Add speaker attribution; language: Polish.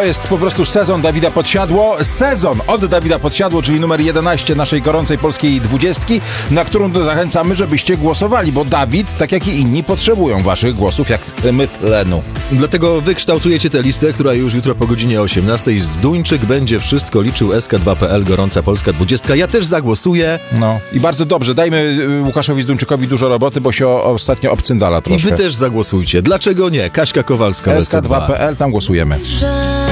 Speaker 1: To jest po prostu sezon Dawida Podsiadło. Sezon od Dawida Podsiadło, czyli numer 11 naszej gorącej polskiej 20, na którą to zachęcamy, żebyście głosowali, bo Dawid, tak jak i inni, potrzebują waszych głosów jak my tlenu.
Speaker 2: Dlatego wykształtujecie tę listę, która już jutro po godzinie 18 z Duńczyk będzie wszystko liczył. SK2.pl, gorąca polska 20. Ja też zagłosuję.
Speaker 1: No i bardzo dobrze. Dajmy Łukaszowi Zduńczykowi dużo roboty, bo się ostatnio obcyndala troszkę.
Speaker 2: I wy też zagłosujcie. Dlaczego nie? Kaśka Kowalska.
Speaker 1: SK2.pl, tam głosujemy.